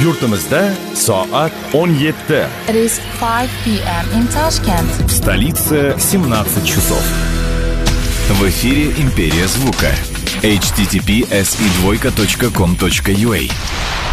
Yurtimizda soat 17. It is 5 p.m. in Tashkent. В столице 17 часов. В эфире «Империя звука». https://com.ua